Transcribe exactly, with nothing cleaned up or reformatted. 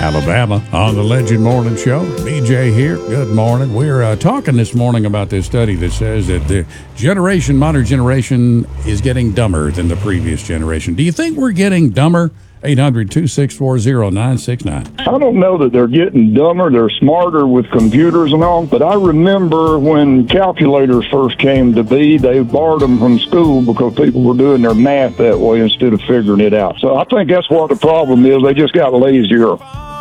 Alabama on the Legend Morning Show. B J here. Good morning. We're uh, talking this morning about this study that says that the generation, modern generation, is getting dumber than the previous generation. Do you think we're getting dumber? eight hundred, two six four, zero nine six nine. I don't know that they're getting dumber. They're smarter with computers and all. But I remember when calculators first came to be, they borrowed them from school because people were doing their math that way instead of figuring it out. So I think that's what the problem is. They just got lazier.